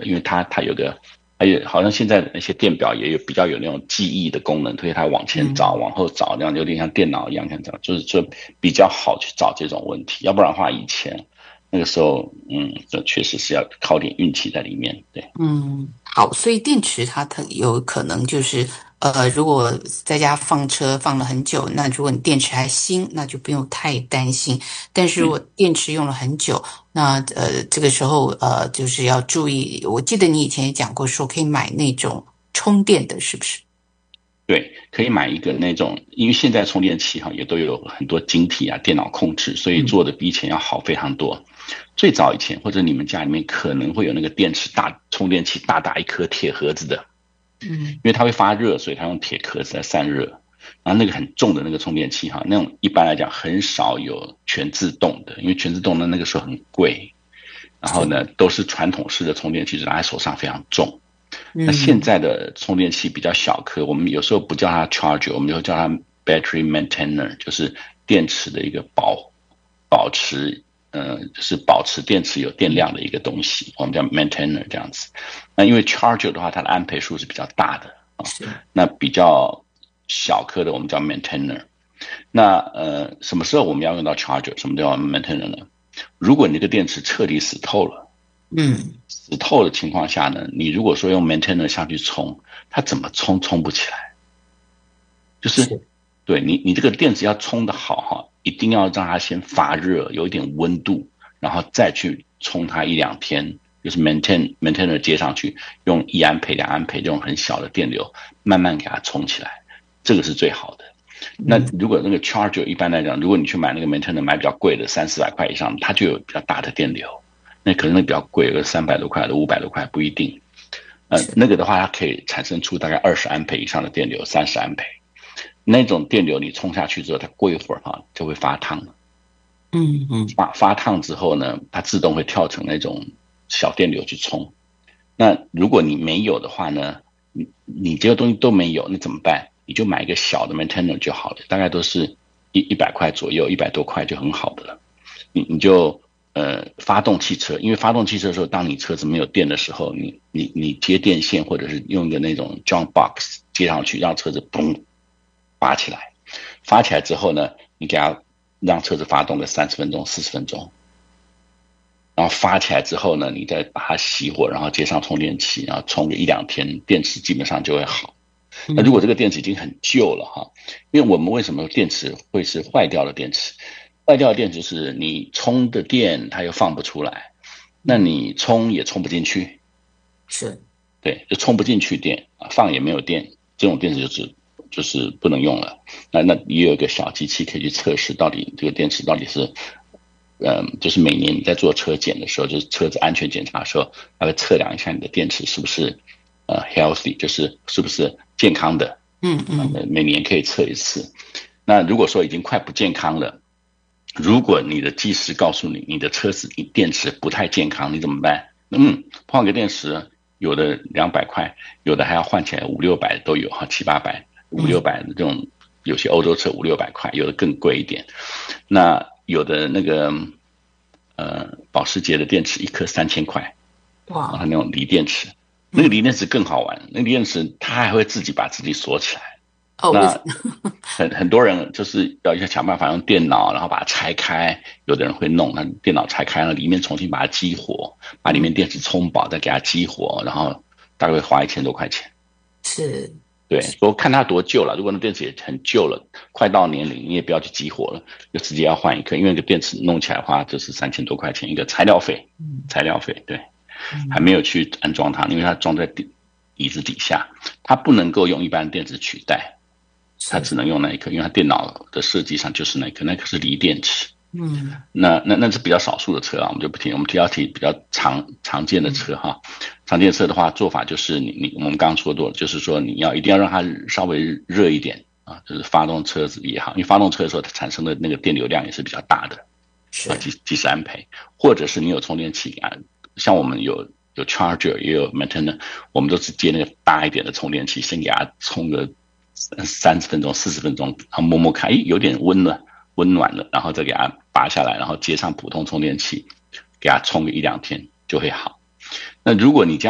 的，因为它有个，还有好像现在的那些电表也有比较有那种记忆的功能，所以它往前找、往后找，这样有点像电脑一样，看这样就是说比较好去找这种问题。要不然的话，以前那个时候，这确实是要靠点运气在里面。对， 好，所以电池它有可能就是，如果在家放车放了很久，那如果你电池还新，那就不用太担心。但是如果电池用了很久，那这个时候就是要注意。我记得你以前也讲过，说可以买那种充电的，是不是？ 对，可以买一个那种，因为现在充电器也都有很多晶体啊、电脑控制，所以做的比以前要好非常多。最早以前或者你们家里面可能会有那个电池大充电器大大一颗铁盒子的， 嗯， 因为它会发热，所以它用铁壳子来散热。然后那个很重的那个充电器那种一般来讲很少有全自动的，因为全自动的那个时候很贵。然后是， 呢，都是传统式的充电器，就拿在手上非常重。那现嗯， 在的充电器比较小颗，我们有时候不叫它 charger，我们就叫它 battery maintainer，就是电池的一个保持，就是保持电池有电量的一个东西，我们叫 maintainer 这样子。那因为 charger 的话，它的安培数是比较大的是， 那比较小颗的我们叫 maintainer。那什么时候我们要用到 charger？什么叫 maintainer 呢？如果你这个电池彻底死透了。 嗯， 死透的情况下呢，你如果说用 maintainer 下去充，它怎么充不起来。就是是， 对你这个电池要充的好一定要让它先发热，有一点温度，然后再去充它一两天，就是 maintainer 接上去，用1安培、2安培这种很小的电流，慢慢给它充起来，这个是最好的。那嗯， 如果那个 charger 一般来讲，如果你去买那个 maintainer 买比较贵的300-400块以上，它就有比较大的电流。那可能比较贵，有个300多块的、500多块不一定。 是， 那个的话，它可以产生出大概20安培以上的电流，30安培。那种电流你充下去之后，它过一会儿就会发烫了。 嗯嗯， 发烫之后呢，它自动会跳成那种小电流去充。那如果你没有的话呢，你这个东西都没有，那怎么办？你就买一个小的 maintainer 就好了，大概都是100块左右，100多块就很好的了。你就发动汽车，因为发动汽车的时候，当你车子没有电的时候，你接电线或者是用一个那种 jump box 接上去，让车子嘣发起来。发起来之后呢，你给它让车子发动个30分钟、40分钟，然后发起来之后呢，你再把它熄火，然后接上充电器，然后充个1-2天，电池基本上就会好。那如果嗯， 这个电池已经很旧了因为我们为什么电池会是坏掉的电池？坏掉的电池是你充的电它又放不出来，那你充也充不进去。 是， 对，就充不进去电放也没有电，这种电池就是不能用了。那也有一个小机器可以去测试，到底这个电池到底是，就是每年你在做车检的时候，就是车子安全检查的时候，它会测量一下你的电池是不是healthy，就是是不是健康的。 嗯嗯， 每年可以测一次。那如果说已经快不健康了，如果你的技师告诉你你的车子电池不太健康，你怎么办？换个电池，有的200块，有的还要换起来500-600都有700-800、500-600的这种，有些欧洲车500-600块，有的更贵一点。那有的那个保时捷的电池一颗3000块哇， 那种锂电池，那个嗯， 锂电池更好玩，那个锂电池它还会自己把自己锁起来。 哦，为什那么？ 很多人就是要想办法用电脑，然后把它拆开。有的人会弄，那电脑拆开了，里面重新把它激活，把里面嗯， 电池充饱，再给它激活，然后大概会花1000多块钱。 是， 对，说看它多旧了，如果那电池也很旧了，快到年龄，你也不要去激活了，就直接要换一颗，因为那个电池弄起来的话，就是3000多块钱一个材料费。 嗯材料费对，还嗯， 没有去安装它，因为它装在底子底下，它不能够用一般电池取代。它是， 只能用那一颗，因为它电脑的设计上就是那颗是锂电池。 嗯那是比较少数的车我们就不提。我们提比较常见的嗯车常见的车的话，做法就是我们刚刚说过，就是说你一定要让它稍微热一点就是发动车子也好，因为发动车的时候它产生的那个电流量也是比较大的是， 几十安培，或者是你有充电器像我们有 charger 也有 maintainer，我们都是接那个大一点的充电器，先给它充个30分钟、40分钟，然后摸摸看，有点温暖了，然后再给它拔下来，然后接上普通充电器，给它充个1-2天就会好。那如果你这样